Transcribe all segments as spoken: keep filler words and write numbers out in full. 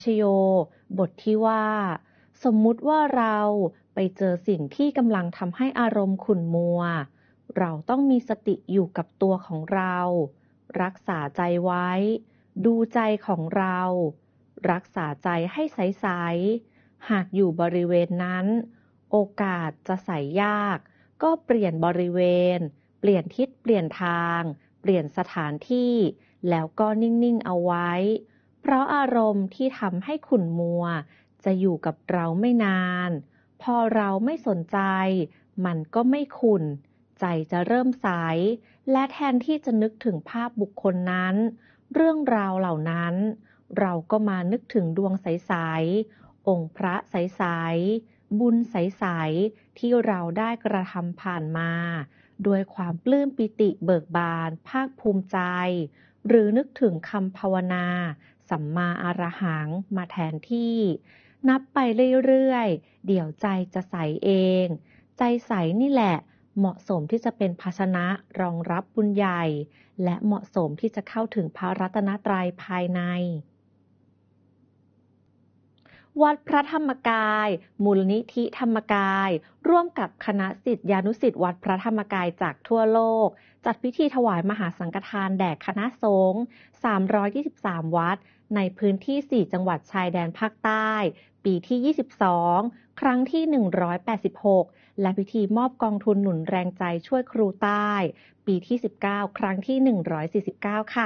ชโยบทที่ว่าสมมุติว่าเราไปเจอสิ่งที่กำลังทำให้อารมณ์ขุ่นมัวเราต้องมีสติอยู่กับตัวของเรารักษาใจไว้ดูใจของเรารักษาใจให้ใสๆหากอยู่บริเวณนั้นโอกาสจะใสยากก็เปลี่ยนบริเวณเปลี่ยนทิศเปลี่ยนทางเปลี่ยนสถานที่แล้วก็นิ่งๆเอาไว้เพราะอารมณ์ที่ทำให้ขุ่นมัวจะอยู่กับเราไม่นานพอเราไม่สนใจมันก็ไม่ขุ่นใจจะเริ่มใสและแทนที่จะนึกถึงภาพบุคคลนั้นเรื่องราวเหล่านั้นเราก็มานึกถึงดวงใสๆองค์พระใสๆบุญใสๆที่เราได้กระทำผ่านมาด้วยความปลื้มปิติเบิกบานภาคภูมิใจหรือนึกถึงคำภาวนาสัมมาอรหังมาแทนที่นับไปเรื่อยๆเดี๋ยวใจจะใสเองใจใสนี่แหละเหมาะสมที่จะเป็นภาชนะรองรับบุญใหญ่และเหมาะสมที่จะเข้าถึงพระรัตนตรัยภายในวัดพระธรรมกายมูลนิธิธรรมกายร่วมกับคณะศิษยานุศิษย์วัดพระธรรมกายจากทั่วโลกจัดพิธีถวายมหาสังฆทานแด่คณะสงฆ์สามร้อยยี่สิบสามวัดในพื้นที่สี่จังหวัดชายแดนภาคใต้ปีที่ยี่สิบสองครั้งที่หนึ่งร้อยแปดสิบหกและพิธีมอบกองทุนหนุนแรงใจช่วยครูใต้ปีที่สิบเก้าครั้งที่หนึ่งร้อยสี่สิบเก้าค่ะ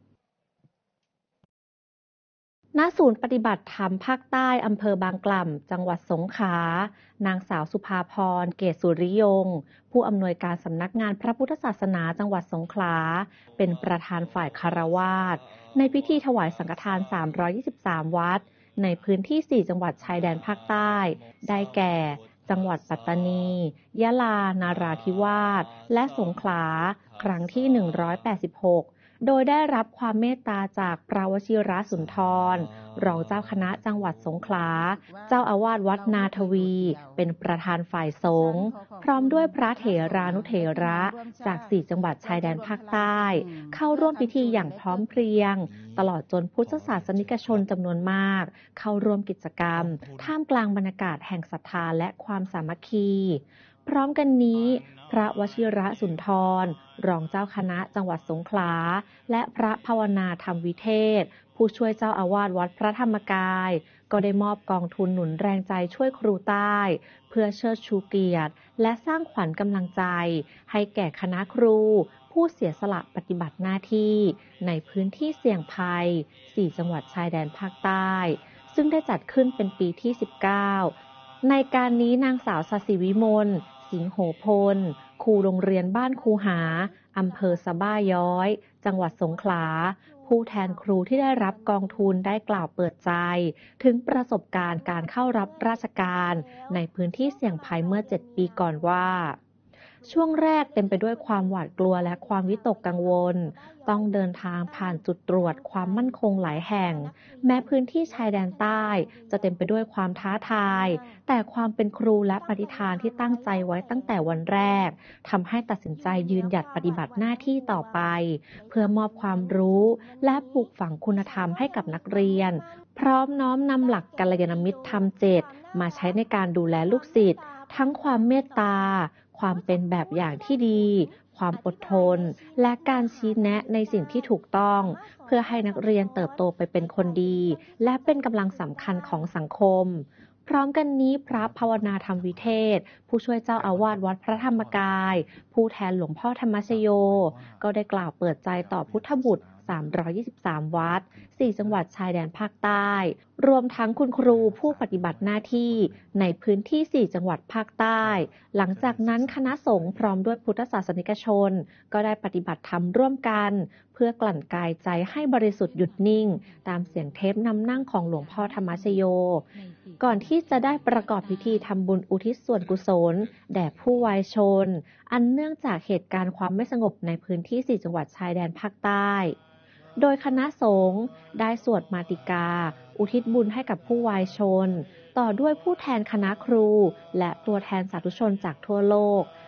ณศูนย์ปฏิบัติธรรมภาคใต้อำเภอบางกล่ำจังหวัดสงขลานางสาวสุภาพรเกศสุริยงค์ผู้อำนวยการสำนักงานพระพุทธศาสนาจังหวัดสงขลาเป็นประธานฝ่ายคฤหัสถ์ในพิธีถวายสังฆทานสามร้อยยี่สิบสามวัดในพื้นที่สี่จังหวัดชายแดนภาคใต้ได้แก่จังหวัดปัตตานียะลานาราธิวาสและสงขลาครั้งที่หนึ่งร้อยแปดสิบหกโดยได้รับความเมตตาจากพระวชิรสุนทรรองเจ้าคณะจังหวัดสงขลาเจ้าอาวาสวัดนาทวีเป็นประธานฝ่ายสงฆ์พร้อมด้วยพระเถรานุเถระจากสี่จังหวัดชายแดนภาคใต้เข้าร่วมพิธีอย่างพร้อมเพรียงตลอดจนพุทธศาสนิกชนจำนวนมากเข้าร่วมกิจกรรมท่ามกลางบรรยากาศแห่งศรัทธาและความสามัคคีพร้อมกันนี้พระวชิรสุนทรรองเจ้าคณะจังหวัดสงขลาและพระภาวนาธรรมวิเทศผู้ช่วยเจ้าอาวาสวัดพระธรรมกายก็ได้มอบกองทุนหนุนแรงใจช่วยครูใต้เพื่อเชิดชูเกียรติและสร้างขวัญกำลังใจให้แก่คณะครูผู้เสียสละปฏิบัติหน้าที่ในพื้นที่เสี่ยงภัยสี่จังหวัดชายแดนภาคใต้ซึ่งได้จัดขึ้นเป็นปีที่สิบเก้าในการนี้นางสาวศศิวิมลสิงโหพลครูโรงเรียนบ้านคูหาอำเภอสะบ้าย้อยจังหวัดสงขลาผู้แทนครูที่ได้รับกองทุนได้กล่าวเปิดใจถึงประสบการณ์การเข้ารับราชการในพื้นที่เสี่ยงภัยเมื่อเจ็ดปีก่อนว่าช่วงแรกเต็มไปด้วยความหวาดกลัวและความวิตกกังวลต้องเดินทางผ่านจุดตรวจความมั่นคงหลายแห่งแม้พื้นที่ชายแดนใต้จะเต็มไปด้วยความท้าทายแต่ความเป็นครูและปฏิฐานที่ตั้งใจไว้ตั้งแต่วันแรกทำให้ตัดสินใจยืนหยัดปฏิบัติหน้าที่ต่อไปเพื่อมอบความรู้และปลูกฝังคุณธรรมให้กับนักเรียนพร้อมน้อมนำหลักกัลยาณมิตรธรรมเจ็ดมาใช้ในการดูแลลูกศิษย์ทั้งความเมตตาความเป็นแบบอย่างที่ดีความอดทนและการชี้แนะในสิ่งที่ถูกต้องเพื่อให้นักเรียนเติบโตไปเป็นคนดีและเป็นกำลังสำคัญของสังคมพร้อมกันนี้พระภาวนาธรรมวิเทศผู้ช่วยเจ้าอาวาสวัดพระธรรมกายผู้แทนหลวงพ่อธรรมชโยก็ได้กล่าวเปิดใจต่อพุทธบุตรสามร้อยยี่สิบสามวัดสี่จังหวัดชายแดนภาคใต้รวมทั้งคุณครูผู้ปฏิบัติหน้าที่ในพื้นที่สี่จังหวัดภาคใต้หลังจากนั้นคณะสงฆ์พร้อมด้วยพุทธศาสนิกชนก็ได้ปฏิบัติธรรมร่วมกันเพื่อกลั่นกายใจให้บริสุทธิ์หยุดนิ่งตามเสียงเทปนำนั่งของหลวงพ่อธรรมชโยก่อนที่จะได้ประกอบพิธีทำบุญอุทิศส่วนกุศลแด่ผู้วายชนอันเนื่องจากเหตุการณ์ความไม่สงบในพื้นที่สี่จังหวัดชายแดนภาคใต้โดยคณะสงฆ์ได้สวดมาติกาอุทิศบุญให้กับผู้วายชนต่อด้วยผู้แทนคณะครูและตัวแทนสาธุชนจากทั่วโลก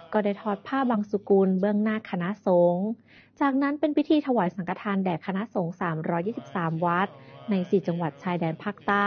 ก็ได้ทอดผ้าบังสุกุลเบื้องหน้าคณะสงฆ์จากนั้นเป็นพิธีถวายสังฆทานแด่คณะสงฆ์สามร้อยยี่สิบสามวัดในสี่จังหวัดชายแดนภาคใต้